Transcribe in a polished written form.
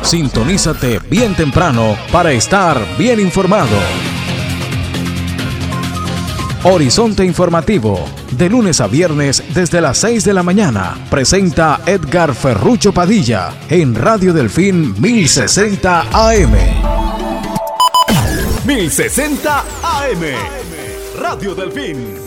Sintonízate bien temprano para estar bien informado. Horizonte Informativo, de lunes a viernes desde las 6 de la mañana, presenta Edgar Ferrucho Padilla en Radio Delfín 1060 AM. 1060 AM, Radio Delfín.